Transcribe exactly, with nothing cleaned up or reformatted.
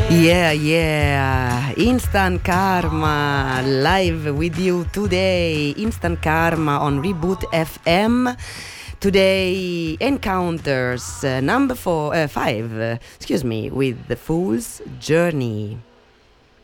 Yeah, yeah, Instant Karma, live with you today, Instant Karma on Reboot F M. Today, Encounters, uh, number four, uh, five, uh, excuse me, with The Fool's Journey.